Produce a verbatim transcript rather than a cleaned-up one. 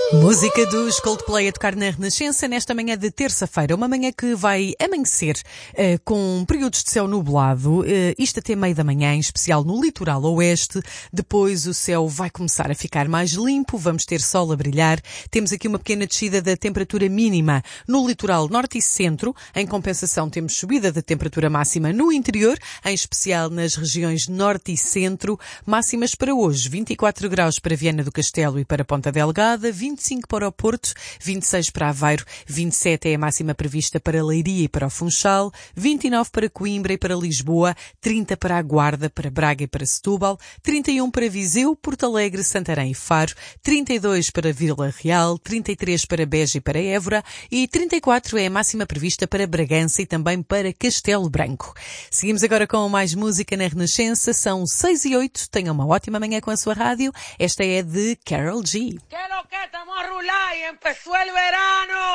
Música dos Coldplay a tocar na Renascença nesta manhã de terça-feira. Uma manhã que vai amanhecer uh, com períodos de céu nublado, uh, isto até meio da manhã, em especial no litoral oeste. Depois o céu vai começar a ficar mais limpo, vamos ter sol a brilhar. Temos aqui uma pequena descida da temperatura mínima no litoral norte e centro. Em compensação temos subida da temperatura máxima no interior, em especial nas regiões norte e centro. Máximas para hoje: vinte e quatro graus para Viana do Castelo e para Ponta Delgada, vinte e cinco para o Porto, vinte e seis para Aveiro, vinte e sete é a máxima prevista para Leiria e para o Funchal, vinte e nove para Coimbra e para Lisboa, trinta para a Guarda, para Braga e para Setúbal, trinta e um para Viseu, Porto Alegre, Santarém e Faro, trinta e dois para Vila Real, trinta e três para Beja e para Évora e trinta e quatro é a máxima prevista para Bragança e também para Castelo Branco. Seguimos agora com mais música na Renascença, são seis e oito, tenham uma ótima manhã com a sua rádio. Esta é de Karol G. ¿Qué es lo que estamos a rular y empezó el verano?